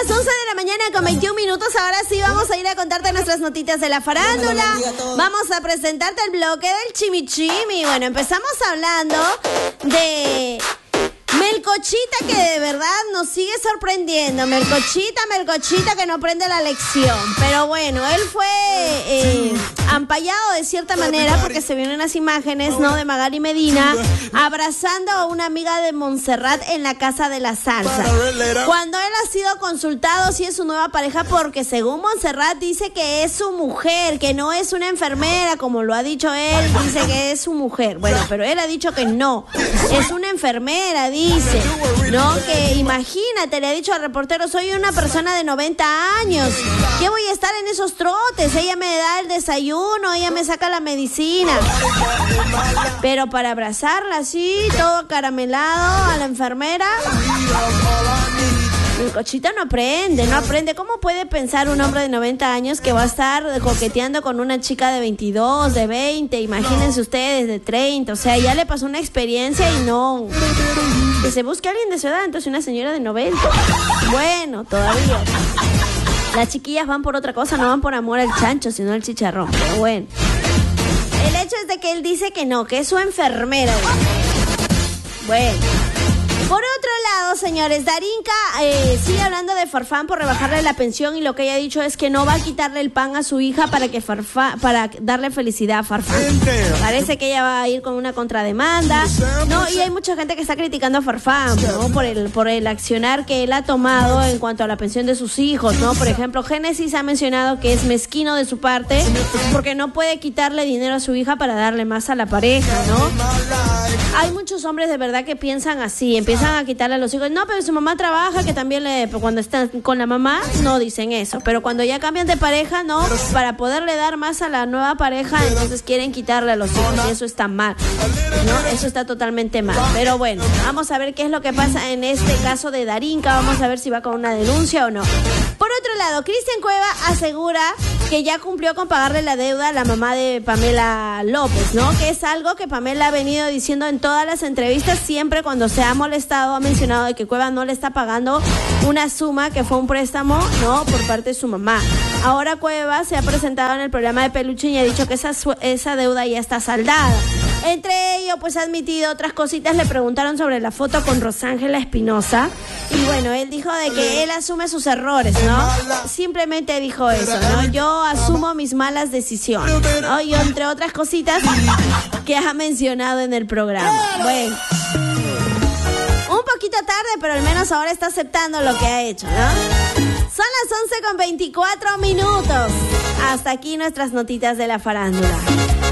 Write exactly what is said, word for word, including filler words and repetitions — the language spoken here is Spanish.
las once de la mañana con veintiún minutos. Ahora sí vamos a ir a contarte nuestras notitas de la farándula. Vamos a presentarte el bloque del chimichimi. Bueno, empezamos hablando de Melcochita, que de verdad nos sigue sorprendiendo. Melcochita, Melcochita que no aprende la lección. Pero bueno, él fue eh, ampallado de cierta manera porque se vieron unas imágenes, ¿no?, de Magali Medina abrazando a una amiga de Montserrat en la Casa de la Salsa. Cuando él ha sido consultado si es su nueva pareja, porque según Montserrat dice que es su mujer, que no es una enfermera, como lo ha dicho él, dice que es su mujer. Bueno, pero él ha dicho que no, es una enfermera, dice. Dice, no, que imagínate, le ha dicho al reportero, soy una persona de noventa años, ¿qué voy a estar en esos trotes? Ella me da el desayuno, ella me saca la medicina. Pero para abrazarla así, todo caramelado a la enfermera, Melcochita no aprende, no aprende. ¿Cómo puede pensar un hombre de noventa años que va a estar coqueteando con una chica de veintidós, de veinte? Imagínense ustedes, de treinta. O sea, ya le pasó una experiencia y no... Que se busque a alguien de su edad, entonces una señora de noventa. Bueno, todavía. Las chiquillas van por otra cosa, no van por amor al chancho, sino al chicharrón. Pero bueno. El hecho es de que él dice que no, que es su enfermera. Bueno. Por otro lado, señores, Darinka eh, sigue hablando de Farfán por rebajarle la pensión, y lo que ella ha dicho es que no va a quitarle el pan a su hija para que Farfán, para darle felicidad a Farfán. Parece que ella va a ir con una contrademanda, ¿no? Y hay mucha gente que está criticando a Farfán, ¿no?, por el, por el accionar que él ha tomado en cuanto a la pensión de sus hijos, ¿no? Por ejemplo, Génesis ha mencionado que es mezquino de su parte porque no puede quitarle dinero a su hija para darle más a la pareja, ¿no? Hay muchos hombres de verdad que piensan así, empiezan a quitarle a los hijos. No, pero su mamá trabaja, que también le, cuando están con la mamá, no dicen eso. Pero cuando ya cambian de pareja, no, para poderle dar más a la nueva pareja, entonces quieren quitarle a los hijos. Y eso está mal, ¿no? Eso está totalmente mal. Pero bueno, vamos a ver qué es lo que pasa en este caso de Darinka. Vamos a ver si va con una denuncia o no. Por otro lado, Cristian Cueva asegura que ya cumplió con pagarle la deuda a la mamá de Pamela López, ¿no? Que es algo que Pamela ha venido diciendo en todas las entrevistas. Siempre cuando se ha molestado ha mencionado de que Cueva no le está pagando una suma que fue un préstamo, ¿no?, por parte de su mamá. Ahora Cueva se ha presentado en el programa de Peluche y ha dicho que esa, esa deuda ya está saldada. Entre ellos, pues ha admitido otras cositas. Le preguntaron sobre la foto con Rosángela Espinosa y bueno, él dijo de que él asume sus errores, ¿no? Simplemente dijo eso, ¿no? Yo asumo mis malas decisiones, ¿no? Y entre otras cositas que ha mencionado en el programa. Bueno, un poquito tarde, pero al menos ahora está aceptando lo que ha hecho, ¿no? Son las once con veinticuatro minutos. Hasta aquí nuestras notitas de la farándula.